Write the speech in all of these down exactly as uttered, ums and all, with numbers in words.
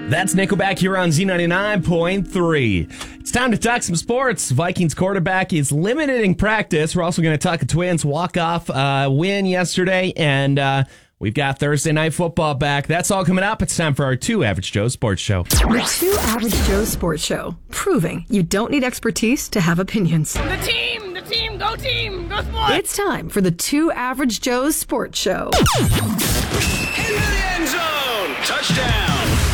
That's Nickelback here on Z ninety-nine point three. It's time to talk some sports. Vikings quarterback is limited in practice. We're also going to talk a Twins walk-off uh, win yesterday, and uh, we've got Thursday Night Football back. That's all coming up. It's time for our Two Average Joe Sports Show. The Two Average Joe Sports Show, proving you don't need expertise to have opinions. The team, the team, go team, go sports. It's time for the Two Average Joe's Sports Show. Into the end zone. Touchdown.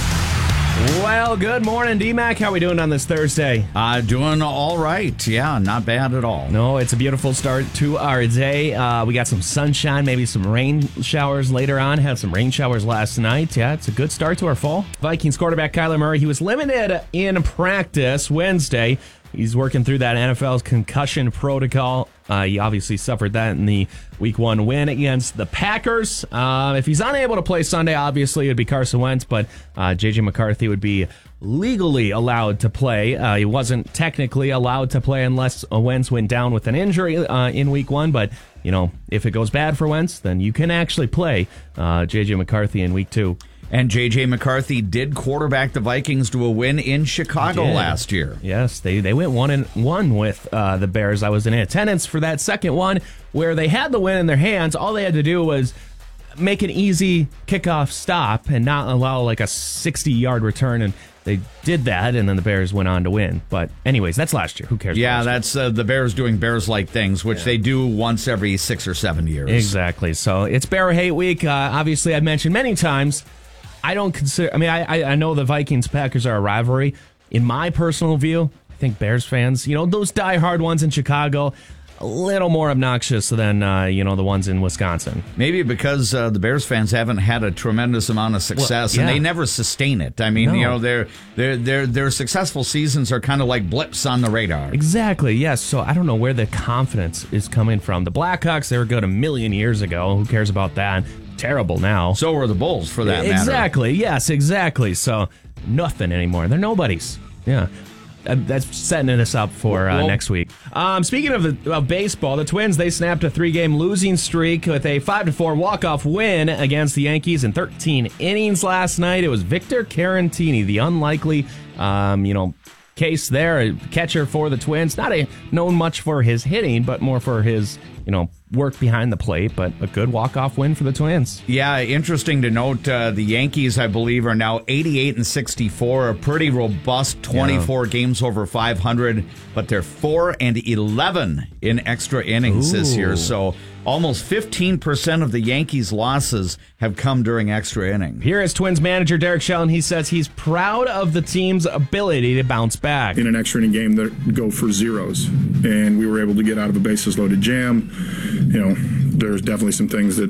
Well, good morning, D-Mac. How are we doing on this Thursday? Uh, doing all right. Yeah, not bad at all. No, it's a beautiful start to our day. Uh, we got some sunshine, maybe some rain showers later on. Had some rain showers last night. Yeah, it's a good start to our fall. Vikings quarterback Kyler Murray, he was limited in practice Wednesday. He's working through that N F L's concussion protocol. Uh, he obviously suffered that in the week one win against the Packers. Uh, if he's unable to play Sunday, obviously it would be Carson Wentz, but uh, J J McCarthy would be legally allowed to play. Uh, he wasn't technically allowed to play unless Wentz went down with an injury uh, in week one, but you know, if it goes bad for Wentz, then you can actually play uh, J J McCarthy in week two. And J J McCarthy did quarterback the Vikings to a win in Chicago last year. Yes, they, they went one and one with uh, the Bears. I was in attendance for that second one where they had the win in their hands. All they had to do was make an easy kickoff stop and not allow like a sixty-yard return, and they did that, and then the Bears went on to win. But anyways, that's last year. Who cares? Yeah, that's uh, the Bears doing Bears-like things, which yeah. they do once every six or seven years. Exactly. So it's Bear Hate Week. Uh, obviously, I've mentioned many times, I don't consider, I mean, I, I know the Vikings-Packers are a rivalry. In my personal view, I think Bears fans, you know, those diehard ones in Chicago, a little more obnoxious than, uh, you know, the ones in Wisconsin. Maybe because uh, the Bears fans haven't had a tremendous amount of success, well, yeah. and they never sustain it. I mean, no. you know, their their their their successful seasons are kind of like blips on the radar. Exactly, yes. So I don't know where the confidence is coming from. The Blackhawks, they were good a million years ago. Who cares about that? Terrible now. So were the Bulls, for that matter. Exactly, yes, exactly. So nothing anymore. They're nobodies. Yeah. Uh, that's setting us up for uh, well, next week. Um, speaking of, the, of baseball, the Twins, they snapped a three-game losing streak with a five to four walk-off win against the Yankees in thirteen innings last night. It was Victor Caratini, the unlikely, um, you know, case there, a catcher for the Twins. Not a, known much for his hitting, but more for his, you know, work behind the plate, but a good walk-off win for the Twins. Yeah, interesting to note, uh, the Yankees, I believe, are now eighty-eight and sixty-four, a pretty robust twenty-four yeah. games over five hundred, but they're four and eleven in extra innings Ooh. this year, so almost fifteen percent of the Yankees' losses have come during extra innings. Here is Twins manager Derek Shelton. He says he's proud of the team's ability to bounce back. In an extra inning game, that go for zeros, and we were able to get out of a bases-loaded jam. You know, there's definitely some things that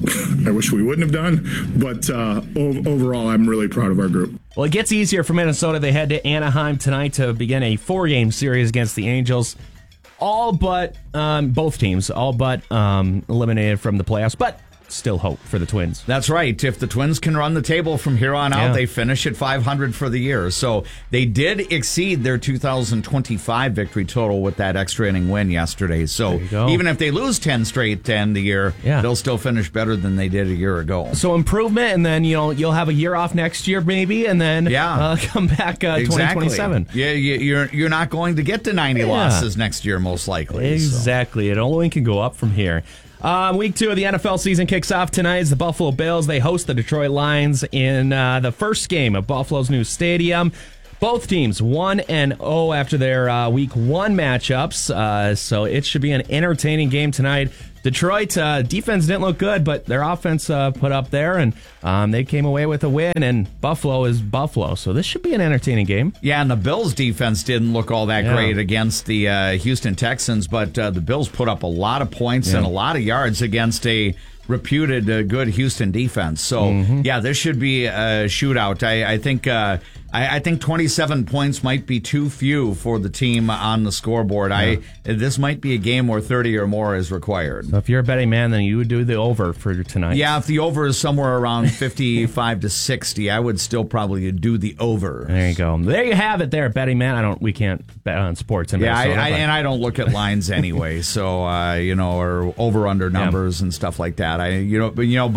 I wish we wouldn't have done, but uh, o- overall, I'm really proud of our group. Well, it gets easier for Minnesota. They head to Anaheim tonight to begin a four-game series against the Angels. All but, um, both teams, all but um, eliminated from the playoffs, but still hope for the Twins. That's right. If the Twins can run the table from here on out, yeah. they finish at five hundred for the year. So they did exceed their two thousand twenty-five victory total with that extra inning win yesterday. So even if they lose ten straight to end the year, yeah. they'll still finish better than they did a year ago. So improvement, and then you know you'll have a year off next year maybe, and then yeah. uh, come back uh, exactly. twenty twenty-seven. Yeah, you're you're not going to get to ninety yeah. losses next year most likely. Exactly. So. It only can go up from here. Uh, week two of the N F L season kicks off tonight as the Buffalo Bills. They host the Detroit Lions in uh, the first game of Buffalo's new stadium. Both teams one and oh after their uh, week one matchups, uh, so it should be an entertaining game tonight. Detroit uh, defense didn't look good, but their offense uh, put up there, and um, they came away with a win, and Buffalo is Buffalo, so this should be an entertaining game. Yeah, and the Bills' defense didn't look all that yeah. great against the uh, Houston Texans, but uh, the Bills put up a lot of points yeah. and a lot of yards against a reputed uh, good Houston defense. So, mm-hmm. yeah, this should be a shootout. I, I think uh, I, I think twenty-seven points might be too few for the team on the scoreboard. Yeah. I This might be a game where thirty or more is required. So if you're a betting man, then you would do the over for tonight. Yeah, if the over is somewhere around fifty-five to sixty, I would still probably do the over. There you go. There you have it there, betting man. I don't. We can't bet on sports in yeah, Minnesota. I, I, and I don't look at lines anyway, so, uh, you know, or over-under numbers yeah. and stuff like that. I, you know, but, you know, but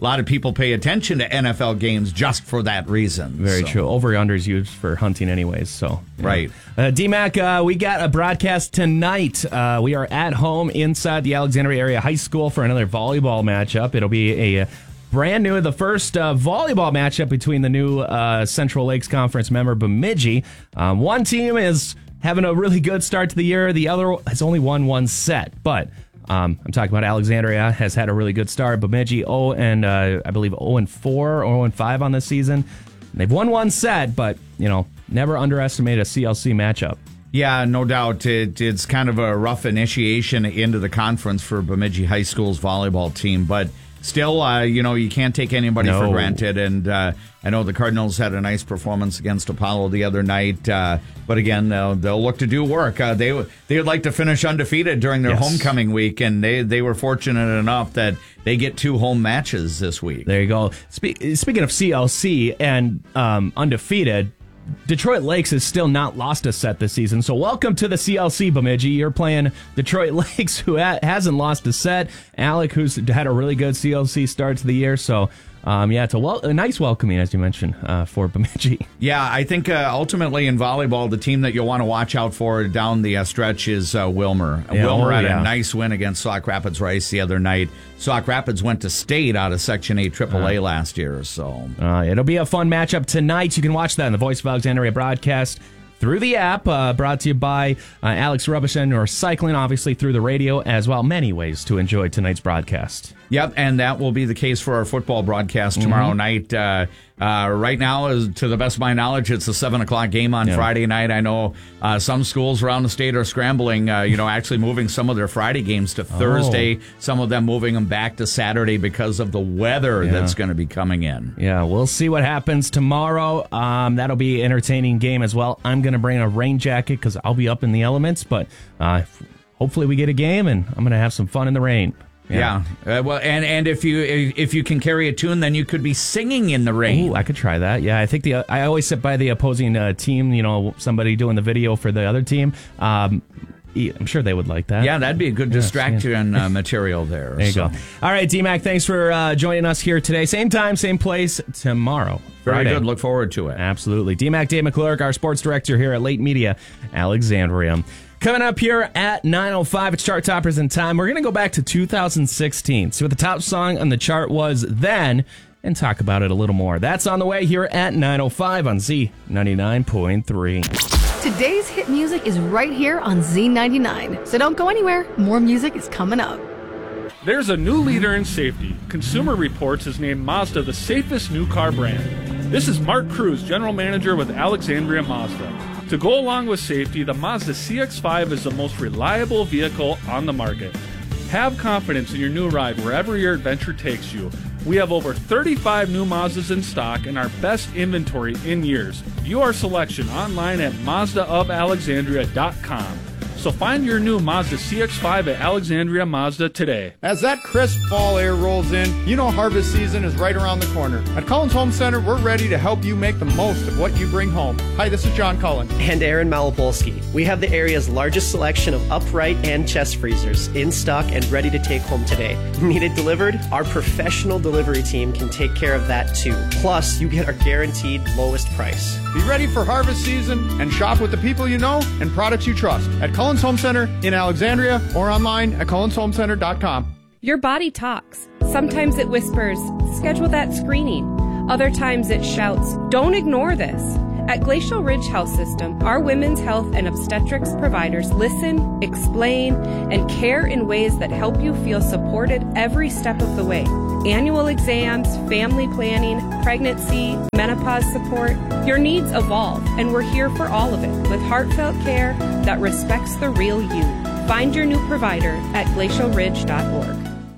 a lot of people pay attention to N F L games just for that reason. Very so. true. Over-under is used for hunting anyways, so. Yeah. Right. Uh, D-Mac, uh, we got a broadcast tonight. Uh, we are at home inside the Alexandria Area High School for another volleyball matchup. It'll be a brand new, the first uh, volleyball matchup between the new uh, Central Lakes Conference member Bemidji. Um, one team is having a really good start to the year. The other has only won one set. But um, I'm talking about Alexandria has had a really good start. Bemidji oh and uh, I believe oh and four or oh and five on this season. They've won one set, but you know, never underestimate a C L C matchup. Yeah, no doubt. It, it's kind of a rough initiation into the conference for Bemidji High School's volleyball team, but still, uh, you know, you can't take anybody No. for granted. And uh, I know the Cardinals had a nice performance against Apollo the other night. Uh, but again, they'll, they'll look to do work. Uh, they they would like to finish undefeated during their Yes. homecoming week, and they, they were fortunate enough that they get two home matches this week. There you go. Spe- speaking of C L C and um, undefeated, Detroit Lakes has still not lost a set this season. So welcome to the C L C, Bemidji. You're playing Detroit Lakes, who ha- hasn't lost a set. Alec, who's had a really good C L C start to the year. So, um, yeah, it's a, wel- a nice welcoming, as you mentioned, uh, for Bemidji. Yeah, I think uh, ultimately in volleyball, the team that you'll want to watch out for down the uh, stretch is uh, Wilmer. Yeah, Wilmer oh, had yeah. a nice win against Sauk Rapids Rice the other night. Sauk Rapids went to state out of Section eight triple A uh, last year. So uh, it'll be a fun matchup tonight. You can watch that on the Voice of Alexandria broadcast through the app, uh, brought to you by uh, Alex Rubison or Cycling, obviously through the radio as well. Many ways to enjoy tonight's broadcast. Yep, and that will be the case for our football broadcast tomorrow Mm-hmm. night. Uh, uh, right now, as, to the best of my knowledge, it's a seven o'clock game on Yeah. Friday night. I know uh, some schools around the state are scrambling, uh, you know, actually moving some of their Friday games to Thursday, some of them moving them back to Saturday because of the weather Yeah. that's going to be coming in. Yeah, we'll see what happens tomorrow. Um, that'll be an entertaining game as well. I'm going to bring a rain jacket because I'll be up in the elements, but uh, hopefully we get a game, and I'm going to have some fun in the rain. Yeah. yeah. Uh, well, and, and if you if you can carry a tune, then you could be singing in the rain. Ooh, I could try that. Yeah, I think the I always sit by the opposing uh, team. You know, somebody doing the video for the other team. Um, I'm sure they would like that. Yeah, that'd be a good Yes, distraction uh, material there. There you so. go. All right, D-Mac, thanks for uh, joining us here today. Same time, same place tomorrow. Very Friday. good. Look forward to it. Absolutely. D-Mac, Dave McClurk, our sports director here at Late Media, Alexandria. Coming up here at nine oh five, it's Chart Toppers in Time. We're going to go back to two thousand sixteen, see what the top song on the chart was then, and talk about it a little more. That's on the way here at nine oh five on Z ninety-nine point three. Today's hit music is right here on Z ninety-nine. So don't go anywhere. More music is coming up. There's a new leader in safety. Consumer Reports has named Mazda the safest new car brand. This is Mark Cruz, General Manager with Alexandria Mazda. To go along with safety, the Mazda C X five is the most reliable vehicle on the market. Have confidence in your new ride wherever your adventure takes you. We have over thirty-five new Mazdas in stock and our best inventory in years. View our selection online at Mazda of Alexandria dot com. So find your new Mazda C X five at Alexandria Mazda today. As that crisp fall air rolls in, you know harvest season is right around the corner. At Cullen's Home Center, we're ready to help you make the most of what you bring home. Hi, this is John Cullen. And Aaron Malopolsky. We have the area's largest selection of upright and chest freezers in stock and ready to take home today. Need it delivered? Our professional delivery team can take care of that too. Plus, you get our guaranteed lowest price. Be ready for harvest season and shop with the people you know and products you trust at Cullen's Home Center in Alexandria or online at Cullens Home Center dot com. Your body talks. Sometimes it whispers, schedule that screening. Other times it shouts, don't ignore this. At Glacial Ridge Health System, our women's health and obstetrics providers listen, explain, and care in ways that help you feel supported every step of the way. Annual exams, family planning, pregnancy, menopause support. Your needs evolve, and we're here for all of it with heartfelt care that respects the real you. Find your new provider at glacial ridge dot org.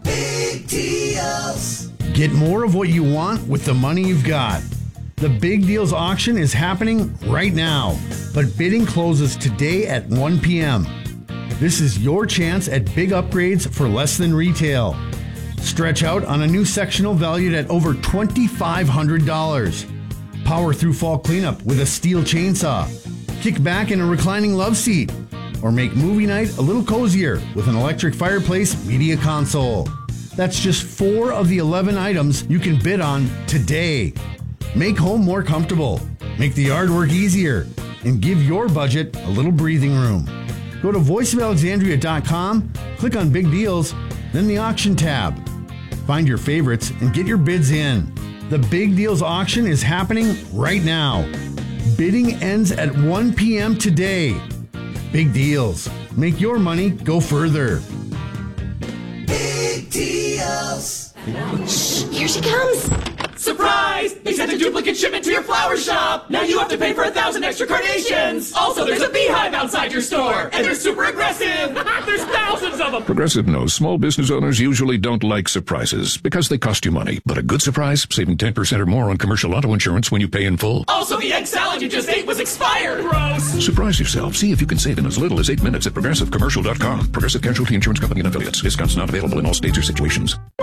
Big deals. Get more of what you want with the money you've got. The Big Deals auction is happening right now, but bidding closes today at one p.m. This is your chance at big upgrades for less than retail. Stretch out on a new sectional valued at over twenty-five hundred dollars. Power through fall cleanup with a steel chainsaw. Kick back in a reclining love seat. Or make movie night a little cozier with an electric fireplace media console. That's just four of the eleven items you can bid on today. Make home more comfortable, make the yard work easier, and give your budget a little breathing room. Go to voice of alexandria dot com, click on Big Deals, then the auction tab. Find your favorites and get your bids in. The Big Deals auction is happening right now. Bidding ends at one p.m. today. Big Deals. Make your money go further. Big deals. Here she comes. Surprise! They sent a duplicate shipment to your flower shop. Now you have to pay for a thousand extra carnations. Also, there's a beehive outside your store, and they're super aggressive. There's thousands of them. Progressive knows small business owners usually don't like surprises because they cost you money. But a good surprise, saving ten percent or more on commercial auto insurance when you pay in full. Also, the egg salad you just ate was expired. Gross. Surprise yourself. See if you can save in as little as eight minutes at progressive commercial dot com. Progressive Casualty Insurance Company and Affiliates. Discounts not available in all states or situations.